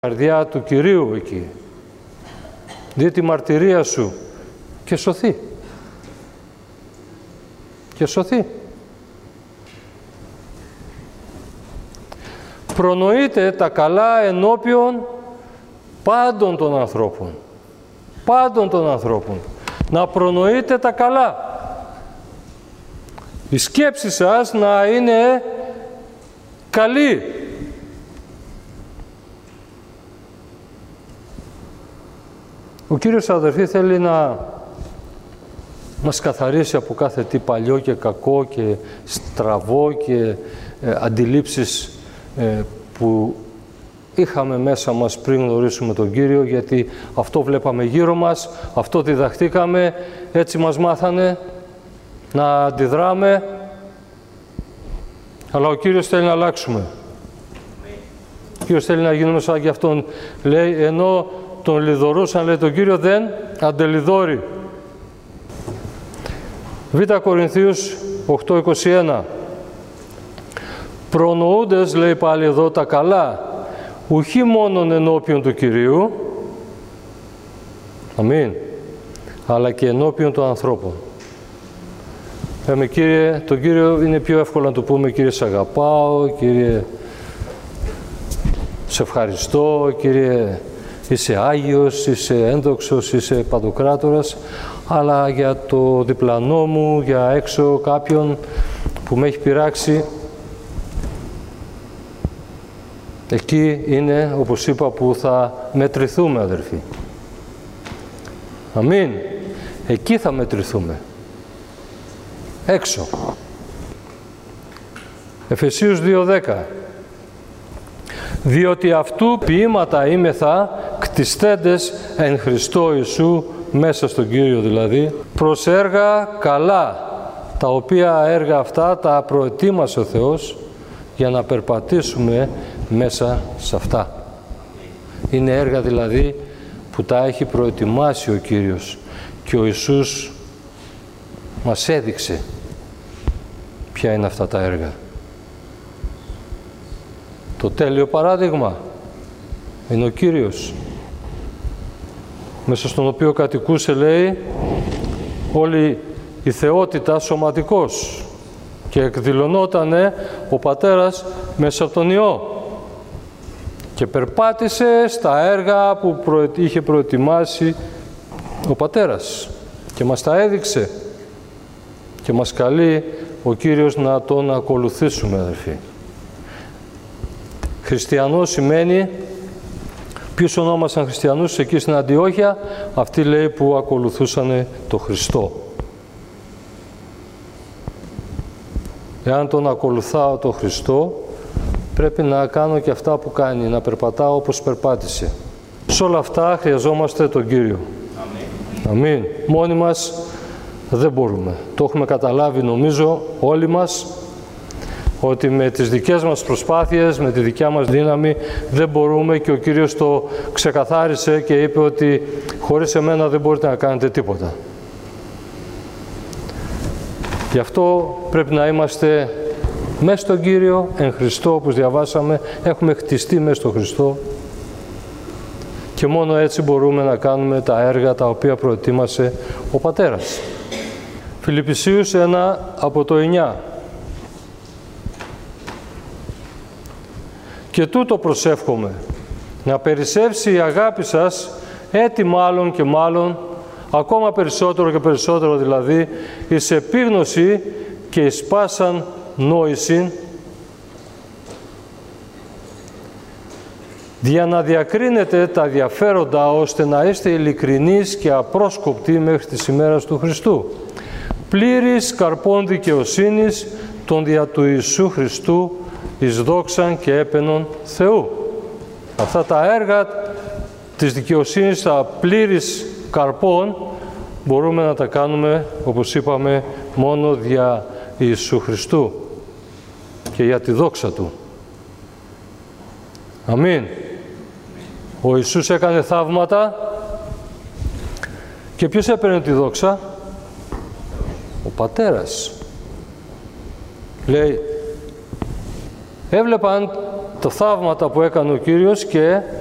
καρδιά του Κυρίου εκεί. Δει τη μαρτυρία σου και σωθεί. Και σωθεί. Προνοείται τα καλά ενώπιον πάντων των ανθρώπων. Πάντων των ανθρώπων. Να προνοείτε τα καλά. Η σκέψη σας να είναι καλή. Ο Κύριος, αδερφοί, θέλει να μας καθαρίσει από κάθε τι παλιό και κακό και στραβό και αντιλήψεις που είχαμε μέσα μας πριν γνωρίσουμε τον Κύριο, γιατί αυτό βλέπαμε γύρω μας, αυτό διδαχτήκαμε, έτσι μας μάθανε να αντιδράμε, αλλά ο Κύριος θέλει να αλλάξουμε. Ο Κύριος θέλει να γίνουμε σαν και αυτόν. Λέει, ενώ τον λιδωρούσαν, λέει, τον Κύριο δεν αντελιδώρει. Β' Κορινθίους 8:21. Προνοούντες, λέει πάλι εδώ, τα καλά, ουχή μόνον ενώπιον του Κυρίου, αμήν, αλλά και ενώπιον των ανθρώπων. Λέμε, Κύριε, τον Κύριο είναι πιο εύκολο να του πούμε, Κύριε, σε αγαπάω, Κύριε, σε ευχαριστώ, Κύριε, είσαι Άγιος, είσαι ένδοξος, είσαι παντοκράτορας, αλλά για το διπλανό μου, για έξω κάποιον που με έχει πειράξει, εκεί είναι, όπως είπα, που θα μετρηθούμε, αδερφοί. Αμήν. Εκεί θα μετρηθούμε. Έξω. Εφεσίους 2:10. Διότι αυτού ποίηματα είμεθα, κτιστέντες εν Χριστώ Ιησού, μέσα στον Κύριο δηλαδή, προς έργα καλά, τα οποία έργα αυτά τα προετοίμασε ο Θεός για να περπατήσουμε μέσα σε αυτά. Είναι έργα δηλαδή που τα έχει προετοιμάσει ο Κύριος και ο Ιησούς μας έδειξε ποια είναι αυτά τα έργα. Το τέλειο παράδειγμα είναι ο Κύριος, μέσα στον οποίο κατοικούσε, λέει, όλη η θεότητα σωματικός και εκδηλωνότανε ο Πατέρας μέσα από τον Υιό και περπάτησε στα έργα που είχε προετοιμάσει ο Πατέρας και μας τα έδειξε και μας καλεί ο Κύριος να τον ακολουθήσουμε, αδερφοί. Χριστιανός σημαίνει, ποιους ονόμασαν χριστιανούς εκεί στην Αντιόχεια, αυτοί, λέει, που ακολουθούσαν τον Χριστό. Εάν τον ακολουθάω τον Χριστό, πρέπει να κάνω και αυτά που κάνει, να περπατάω όπως περπάτησε. Σε όλα αυτά χρειαζόμαστε τον Κύριο. Αμήν. Αμήν. Μόνοι μας δεν μπορούμε. Το έχουμε καταλάβει, νομίζω, όλοι μας, ότι με τις δικές μας προσπάθειες, με τη δικιά μας δύναμη δεν μπορούμε, και ο Κύριος το ξεκαθάρισε και είπε ότι χωρίς εμένα δεν μπορείτε να κάνετε τίποτα. Γι' αυτό πρέπει να είμαστε μέσα στον Κύριο, εν Χριστώ, όπως διαβάσαμε, έχουμε χτιστεί μέσα στον Χριστό και μόνο έτσι μπορούμε να κάνουμε τα έργα τα οποία προετοίμασε ο Πατέρας. Φιλιππισίους 1 από το 9. Και τούτο προσεύχομαι, να περισσεύσει η αγάπη σας, έτη μάλλον και μάλλον, ακόμα περισσότερο και περισσότερο δηλαδή, εις επίγνωση και εις πάσαν νόησιν, για να διακρίνετε τα διαφέροντα, ώστε να είστε ειλικρινείς και απρόσκοπτοι μέχρι της ημέρας του Χριστού, πλήρης καρπών δικαιοσύνης, των δια του Ιησού Χριστού, εις δόξαν και έπαινον Θεού. Αυτά τα έργα της δικαιοσύνης, τα πλήρης καρπών, μπορούμε να τα κάνουμε, όπως είπαμε, μόνο δια Ιησού Χριστού και για τη δόξα Του. Αμήν. Ο Ιησούς έκανε θαύματα και ποιος έπαιρνε τη δόξα? Ο Πατέρας. Λέει, έβλεπαν τα θαύματα που έκανε ο Κύριος και